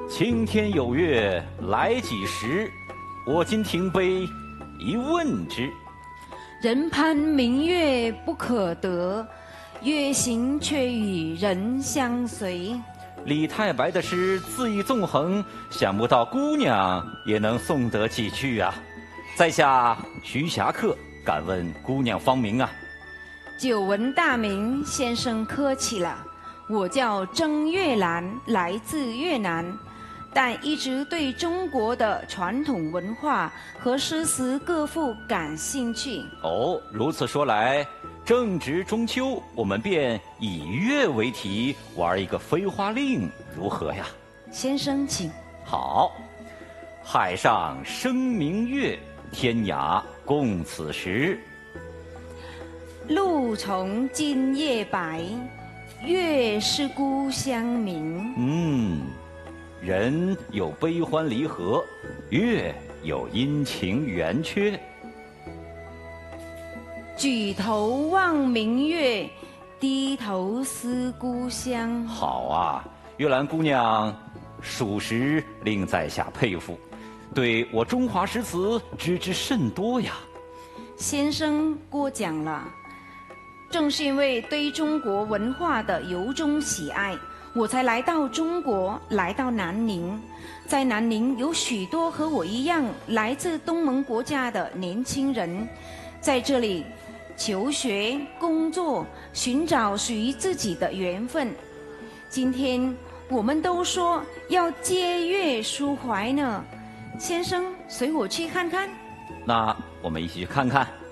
青天有月来几时？我今停杯一问之。 人攀明月不可得，月行却与人相随。 李太白的诗恣意纵横，想不到姑娘也能诵得几句啊！在下徐霞客，敢问姑娘芳名啊？ 久闻大名，先生客气了。我叫郑月兰，来自越南，但一直对中国的传统文化和诗词歌赋感兴趣。 哦，如此说来，正值中秋，我们便以月为题玩一个飞花令，如何呀？ 先生请。 好。海上生明月，天涯共此时。 露从今夜白，月是故乡明。 人有悲欢离合，月有阴晴圆缺。 举头望明月，低头思故乡。 好啊，月兰姑娘，属实令在下佩服，对我中华诗词知之甚多呀。 先生过奖了，正是因为对中国文化的由衷喜爱，我才来到中国，来到南宁。在南宁有许多和我一样来自东盟国家的年轻人，在这里求学、工作，寻找属于自己的缘分。今天我们都说要借月抒怀呢，先生随我去看看。 那我们一起去看看。